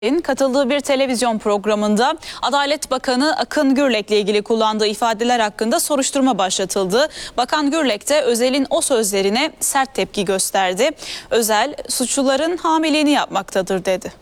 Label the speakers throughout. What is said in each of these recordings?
Speaker 1: Katıldığı bir televizyon programında Adalet Bakanı Akın Gürlek'le ilgili kullandığı ifadeler hakkında soruşturma başlatıldı. Bakan Gürlek de Özel'in o sözlerine sert tepki gösterdi. Özel, suçluların hamiliğini yapmaktadır dedi.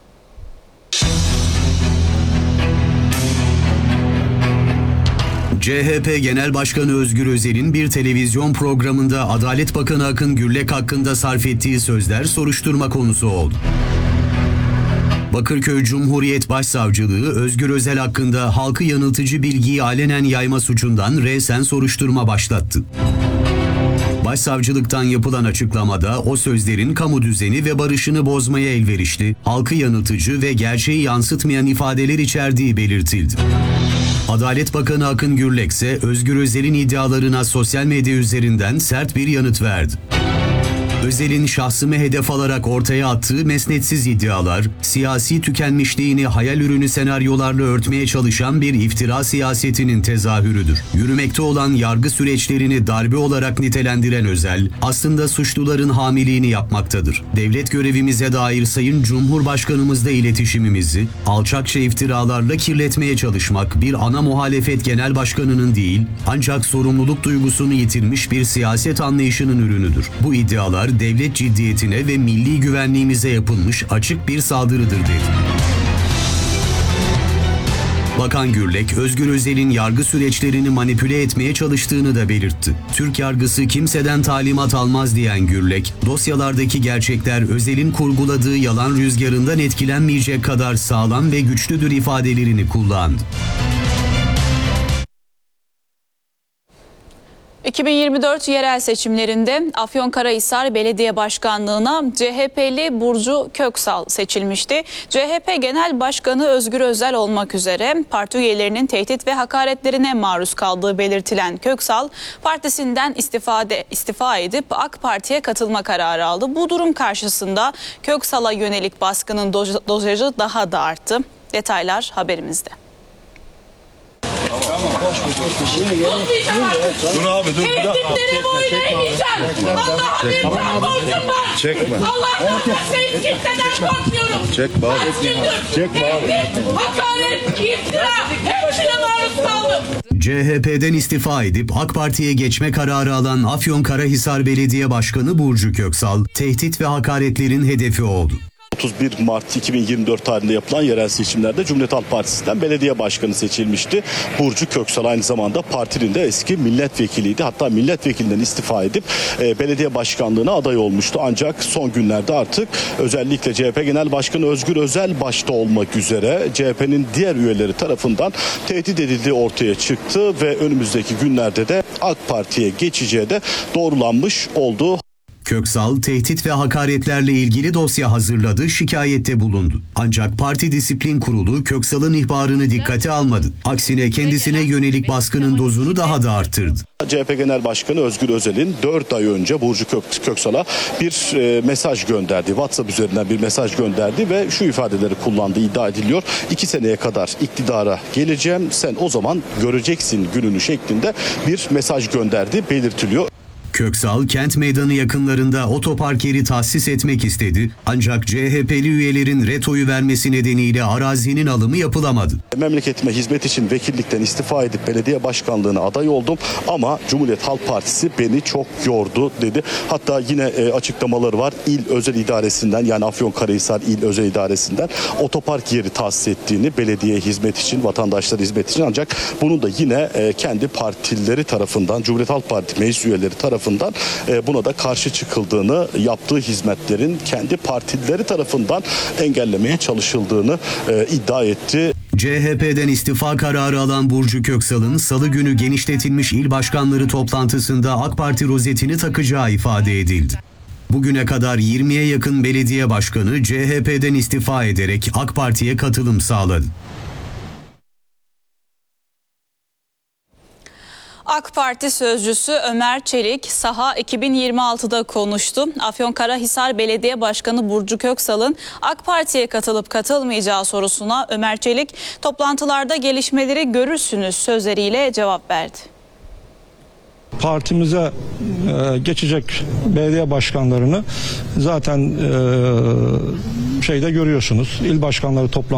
Speaker 2: CHP Genel Başkanı Özgür Özel'in bir televizyon programında Adalet Bakanı Akın Gürlek hakkında sarf ettiği sözler soruşturma konusu oldu. Bakırköy Cumhuriyet Başsavcılığı Özgür Özel hakkında halkı yanıltıcı bilgiyi alenen yayma suçundan resen soruşturma başlattı. Başsavcılıktan yapılan açıklamada o sözlerin kamu düzeni ve barışını bozmaya elverişli, halkı yanıltıcı ve gerçeği yansıtmayan ifadeler içerdiği belirtildi. Adalet Bakanı Akın Gürlek ise Özgür Özel'in iddialarına sosyal medya üzerinden sert bir yanıt verdi. Özel'in şahsımı hedef alarak ortaya attığı mesnetsiz iddialar, siyasi tükenmişliğini hayal ürünü senaryolarla örtmeye çalışan bir iftira siyasetinin tezahürüdür. Yürümekte olan yargı süreçlerini darbe olarak nitelendiren Özel, aslında suçluların hamiliğini yapmaktadır. Devlet görevimize dair Sayın Cumhurbaşkanımızla iletişimimizi, alçakça iftiralarla kirletmeye çalışmak bir ana muhalefet genel başkanının değil, ancak sorumluluk duygusunu yitirmiş bir siyaset anlayışının ürünüdür. Bu iddialar, devlet ciddiyetine ve milli güvenliğimize yapılmış açık bir saldırıdır dedi. Bakan Gürlek, Özgür Özel'in yargı süreçlerini manipüle etmeye çalıştığını da belirtti. Türk yargısı kimseden talimat almaz diyen Gürlek, dosyalardaki gerçekler Özel'in kurguladığı yalan rüzgarından etkilenmeyecek kadar sağlam ve güçlüdür ifadelerini kullandı.
Speaker 1: 2024 yerel seçimlerinde Afyonkarahisar Belediye Başkanlığı'na CHP'li Burcu Köksal seçilmişti. CHP Genel Başkanı Özgür Özel olmak üzere parti üyelerinin tehdit ve hakaretlerine maruz kaldığı belirtilen Köksal, partisinden istifa edip AK Parti'ye katılma kararı aldı. Bu durum karşısında Köksal'a yönelik baskının dozajı daha da arttı. Detaylar haberimizde.
Speaker 3: Dur abi dur.
Speaker 4: Tehditleri boyuna eğeceğim. Allah'a bir korkun var.
Speaker 3: Çekme.
Speaker 4: Allah'tan başka hiç kimseden korkmuyorum.
Speaker 3: Çekme abi. Çekme abi.
Speaker 4: Tehdit, hakaret, iftira hepsine maruz kaldım.
Speaker 2: CHP'den istifa edip AK Parti'ye geçme kararı alan Afyonkarahisar Belediye Başkanı Burcu Köksal, tehdit ve hakaretlerin hedefi oldu.
Speaker 3: 31 Mart 2024 tarihinde yapılan yerel seçimlerde Cumhuriyet Halk Partisi'nden belediye başkanı seçilmişti. Burcu Köksal aynı zamanda partinin de eski milletvekiliydi. Hatta milletvekilinden istifa edip belediye başkanlığına aday olmuştu. Ancak son günlerde artık özellikle CHP Genel Başkanı Özgür Özel başta olmak üzere CHP'nin diğer üyeleri tarafından tehdit edildiği ortaya çıktı ve önümüzdeki günlerde de AK Parti'ye geçeceği de doğrulanmış oldu.
Speaker 2: Köksal, tehdit ve hakaretlerle ilgili dosya hazırladı, şikayette bulundu. Ancak Parti Disiplin Kurulu Köksal'ın ihbarını dikkate almadı. Aksine kendisine yönelik baskının dozunu daha da arttırdı.
Speaker 3: CHP Genel Başkanı Özgür Özel'in 4 ay önce Burcu Köksal'a bir mesaj gönderdi. WhatsApp üzerinden bir mesaj gönderdi ve şu ifadeleri kullandığı iddia ediliyor. 2 seneye kadar iktidara geleceğim, sen o zaman göreceksin gününü şeklinde bir mesaj gönderdi belirtiliyor.
Speaker 2: Köksal, kent meydanı yakınlarında otopark yeri tahsis etmek istedi. Ancak CHP'li üyelerin retoyu vermesi nedeniyle arazinin alımı yapılamadı.
Speaker 3: Memleketime hizmet için vekillikten istifa edip belediye başkanlığına aday oldum ama Cumhuriyet Halk Partisi beni çok yordu dedi. Hatta yine açıklamaları var. İl Özel İdaresi'nden, yani Afyonkarahisar İl Özel İdaresi'nden otopark yeri tahsis ettiğini belediye hizmet için, vatandaşlara hizmet için, ancak bunu da yine kendi partileri tarafından, Cumhuriyet Halk Partisi meclis üyeleri tarafından buna da karşı çıkıldığını, yaptığı hizmetlerin kendi partileri tarafından engellemeye çalışıldığını iddia etti.
Speaker 2: CHP'den istifa kararı alan Burcu Köksal'ın salı günü genişletilmiş il başkanları toplantısında AK Parti rozetini takacağı ifade edildi. Bugüne kadar 20'ye yakın belediye başkanı CHP'den istifa ederek AK Parti'ye katılım sağladı.
Speaker 1: AK Parti sözcüsü Ömer Çelik, Saha 2026'da konuştu. Afyonkarahisar Belediye Başkanı Burcu Köksal'ın AK Parti'ye katılıp katılmayacağı sorusuna Ömer Çelik, toplantılarda gelişmeleri görürsünüz sözleriyle cevap verdi.
Speaker 5: partimize geçecek belediye başkanlarını zaten şeyde görüyorsunuz. İl başkanları